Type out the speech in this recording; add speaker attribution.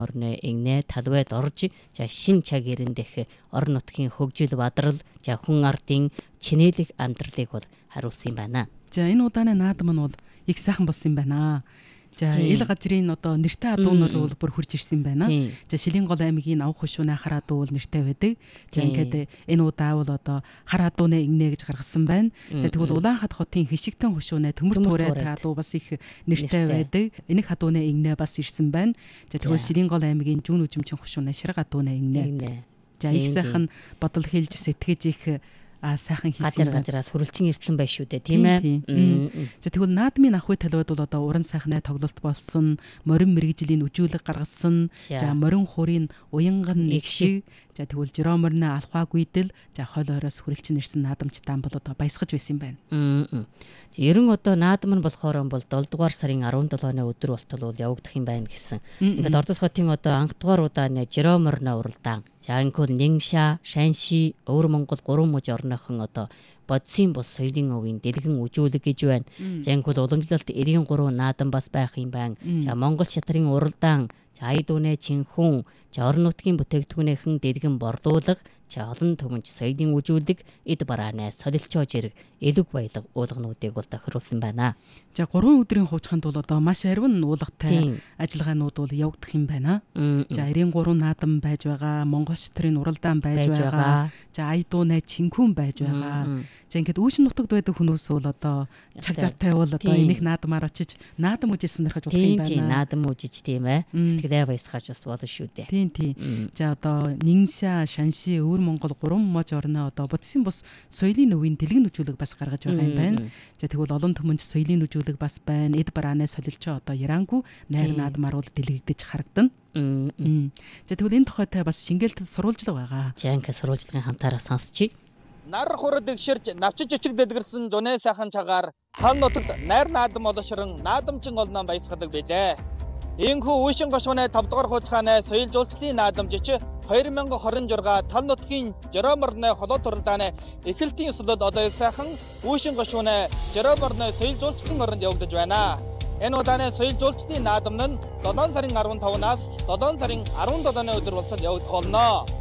Speaker 1: орны игнэ талбайд орж за шин чаг ирэндэх орон нутгийн хөгжил бадрал за хүн ардын чинэлэг амьдралыг бол харуулсан юм байна.
Speaker 2: За энэ удааны наадам нь бол их сайхан болсон юм байна. За ил газрын одоо нэртэй адуунууд бол бүр хурж ирсэн юм байна. За Шилэнгол аймгийн авах хушууны хар адуу бол нэртэй байдаг. За ингээд энэ удаа бол одоо хар адууны игнэ гэж гаргасан байна. За тэгвэл Улаанхад хотын хишигтэн хушууны төмөр туурай адуу бас их нэртэй байдаг. Энийх адууны игнэ бас ирсэн байна. За тэгвэл Шилэнгол аймгийн зүүн үжимчин хушууны ширэг адууны игнэ. За их сайхан бодол хэлж сэтгэж их сайхан хийсэн
Speaker 1: газраас хөрөлчин ирсэн байх шүү дээ, тийм ээ.
Speaker 2: За тэгвэл наадмын ахуй талбайд бол одоо уран сайхны тоглолт болсон, морин мэрэгжлийн үжүүлэг гаргасан, за морин хурийн уянган нэгшиг, за тэгвэл жироморны алхаа гүйдэл, за хол ороос хөрөлчин ирсэн наадамчтаан бол одоо баясгаж байсан байна.
Speaker 1: Ерөн одоо наадам нь болохоор бол 7 дугаар сарын 17-ны өдөр болтол бол явагдах юм байна гэсэн. Ингээд Ордос хотын одоо анх дугаар удааны жироморны уралдаан. За инкол Нингша, Шанши, Өвөр Монгол 3 мужи орныхон одоо бодисын бус соёлын өвийн дэлгэн үжүүлэг гэж байна. За инкол уламжлалт 93 наадам бас байх юм байна. За Монгол шатрын уралдаан, за Айдууны Чинхүн, за орон нутгийн бүтээгдэхүүнийхэн дэлгэн борлуулга, за олон төмөнч соёлын үжүүлэг, эд барааны солилцоо жирэг, элэг баялаг уулгануудыг бол тохируулсан байна.
Speaker 2: За 3 өдрийн хуучханд бол одоо маш арвин уулгатай ажиллагаанууд бол явагдах юм байна. За 93 наадам байж байгаа, Монгол шатрын уралдаан байж байгаа, за Айдууны Чинхүн байж байгаа. За ингээд үүшин нутагд байдаг хүмүүс бол одоо чаг зартай бол одоо энийг наадмаар очиж наадам үжиж сонирхож болох юм байна.
Speaker 1: Тийм, наадам үжиж тийм ээ. Сэтгэлээ баясгаж бас болно шүү дээ.
Speaker 2: Тийм. За одоо Нингша, Шанши, Өвөр Монгол 3 мужи орны одоо бодисын бус соёлын өвийн дэлгэн үжүүлэг бас гаргаж байгаа юм байна. За тэгвэл олон төмөнч соёлын үжүүлэг бас байна. Эд барааны солилцоо одоо Ярангүй найр наадмаар бол дэлгэгдэж харагдана. За тэгвэл энэ тухайтай бас шингээлтэд сурвалжлага байгаа.
Speaker 1: За ингээд сурвалжлагын хамтаараа сонсчихъя.
Speaker 3: Нар хурд игширч навчиж ичиг дэлгэрсэн зуны сайхан чагаар тал нутагт найр наадам олшрон наадамчин олноо баясгадаг билээ. Инхүү Үйшин гошууны 5 дугаар хуучгааны соёл жуулчлалын наадамжич 2026 тал нутгийн Жироморны холоо туралдааны эхлэлтийн сүлд одоо их сайхан Үйшин гошууны Жироморны соёл жуулчлалын оронд явагдаж байна. Энэ удааны соёл жуулчлалын наадам нь 7 сарын 15-наас 7 сарын 17-ны өдөр болтол явагдах болно.